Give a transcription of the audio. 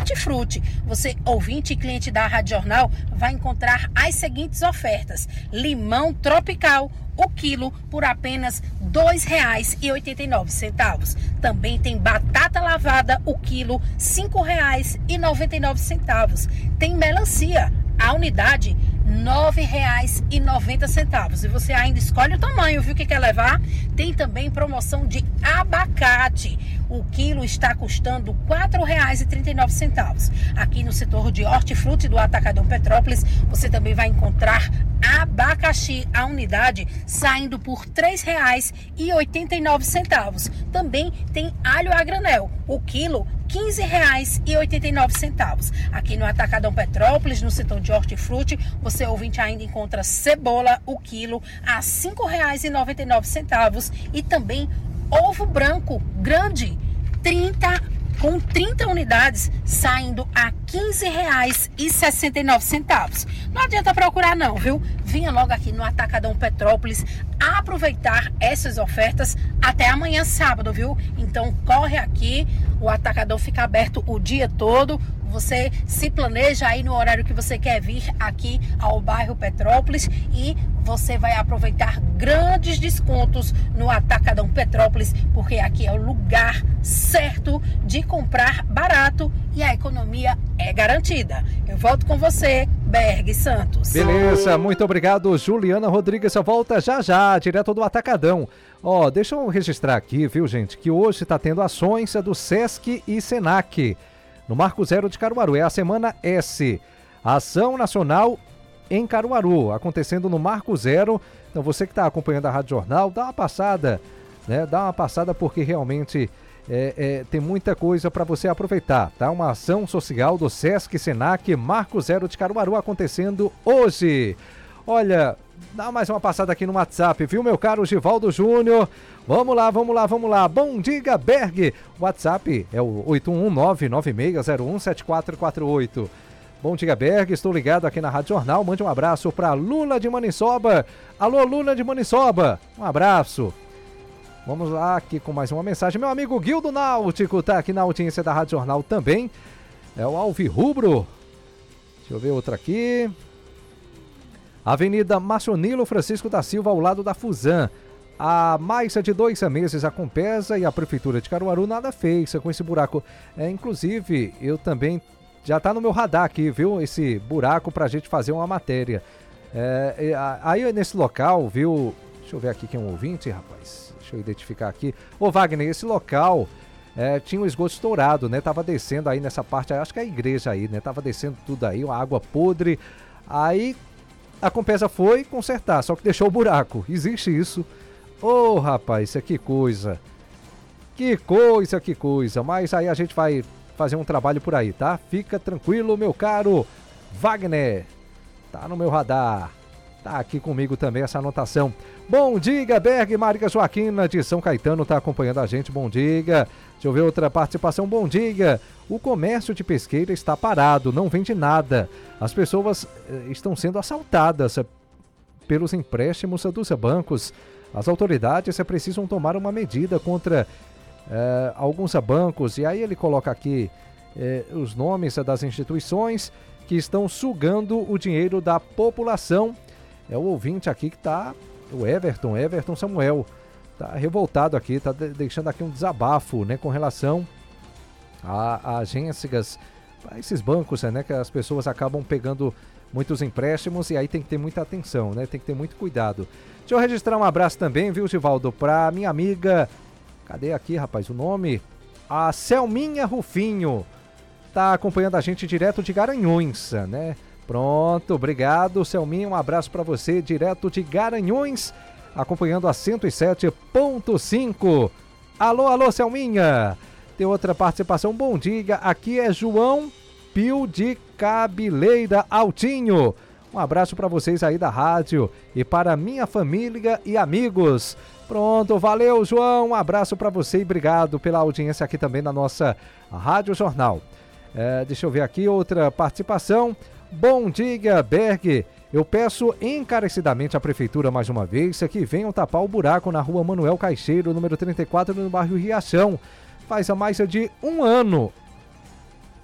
Hortifruti. Você, ouvinte e cliente da Rádio Jornal, vai encontrar as seguintes ofertas: limão tropical, o quilo por apenas R$ 2,89. Também tem batata lavada, o quilo R$ 5,99. Tem melancia, a unidade R$ 9,90. E você ainda escolhe o tamanho, viu, que quer levar? Tem também promoção de abacate. O quilo está custando R$ 4,39. Aqui no setor de hortifruti do Atacadão Petrópolis, você também vai encontrar abacaxi, a unidade saindo por R$ 3,89. Também tem alho a granel, o quilo R$ 15,89. Aqui no Atacadão Petrópolis, no setor de hortifruti, você, ouvinte, ainda encontra cebola, o quilo a R$ 5,99. E também ovo branco grande, com 30 unidades, saindo a R$ 15,69. Não adianta procurar não, viu? Vinha logo aqui no Atacadão Petrópolis aproveitar essas ofertas até amanhã sábado, viu? Então corre aqui, o Atacadão fica aberto o dia todo. Você se planeja aí no horário que você quer vir aqui ao bairro Petrópolis e você vai aproveitar grandes descontos no Atacadão Petrópolis, porque aqui é o lugar certo de comprar barato e a economia é garantida. Eu volto com você, Berg Santos. Beleza, muito obrigado, Juliana Rodrigues. Eu volto já, direto do Atacadão. Deixa eu registrar aqui, viu, gente, que hoje está tendo ações do Sesc e Senac no Marco Zero de Caruaru. É a Semana S, Ação Nacional em Caruaru, acontecendo no Marco Zero. Então você que está acompanhando a Rádio Jornal, dá uma passada, né? Dá uma passada, porque realmente tem muita coisa para você aproveitar, tá? Uma ação social do Sesc Senac Marco Zero de Caruaru acontecendo hoje. Olha, dá mais uma passada aqui no WhatsApp, viu, meu caro Givaldo Júnior? Vamos lá. Bom dia, Berg. O WhatsApp é o 81996017448. Bom dia, Berg. Estou ligado aqui na Rádio Jornal. Mande um abraço para Lula de Maniçoba. Alô, Lula de Maniçoba. Um abraço. Vamos lá aqui com mais uma mensagem. Meu amigo Guildo Náutico está aqui na audiência da Rádio Jornal também. É o Alvirrubro. Deixa eu ver outra aqui. Avenida Machonilo Francisco da Silva, ao lado da Fusan. Há mais de 2 meses a Compesa e a Prefeitura de Caruaru nada fez com esse buraco. Inclusive, eu também, já está no meu radar aqui, viu, esse buraco para a gente fazer uma matéria. Aí nesse local, viu, deixa eu ver aqui quem é um ouvinte, rapaz, deixa eu identificar aqui. Ô Wagner, esse local tinha um esgoto estourado, né, tava descendo aí nessa parte, acho que é a igreja aí, né, tava descendo tudo aí, uma água podre. Aí a Compesa foi consertar, só que deixou o buraco, existe isso. Ô, rapaz, que coisa. Que coisa. Mas aí a gente vai fazer um trabalho por aí, tá? Fica tranquilo, meu caro Wagner. Tá no meu radar. Tá aqui comigo também essa anotação. Bom dia, Berg. Marica Joaquina de São Caetano tá acompanhando a gente. Bom dia. Deixa eu ver outra participação. Bom dia. O comércio de pesqueira está parado, não vende nada. As pessoas estão sendo assaltadas pelos empréstimos dos bancos. As autoridades precisam tomar uma medida contra alguns bancos. E aí ele coloca aqui os nomes das instituições que estão sugando o dinheiro da população. É o ouvinte aqui que está, o Everton Samuel, está revoltado aqui, está deixando aqui um desabafo, né, com relação a agências, a esses bancos, né, que as pessoas acabam pegando muitos empréstimos e aí tem que ter muita atenção, né, tem que ter muito cuidado. Deixa eu registrar um abraço também, viu, Givaldo, para minha amiga, cadê aqui, rapaz, o nome? A Selminha Rufinho, tá acompanhando a gente direto de Garanhuns, né? Pronto, obrigado, Selminha, um abraço para você, direto de Garanhuns, acompanhando a 107.5. Alô, Selminha. Tem outra participação, bom dia, aqui é João Pio de Cabeleira Altinho. Um abraço para vocês aí da rádio e para minha família e amigos. Pronto, valeu, João, um abraço para você e obrigado pela audiência aqui também na nossa Rádio Jornal. Deixa eu ver aqui outra participação. Bom dia, Berg. Eu peço encarecidamente à Prefeitura mais uma vez que venham tapar o buraco na rua Manuel Caixeiro, número 34, no bairro Riachão. Faz há mais de um ano